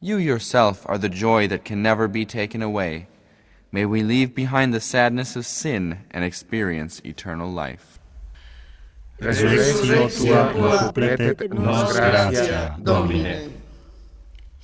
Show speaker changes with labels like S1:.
S1: You yourself are the joy that can never be taken away. May we leave behind the sadness of sin and experience eternal life.
S2: Resurrectio tua completet nos gratia, Domine.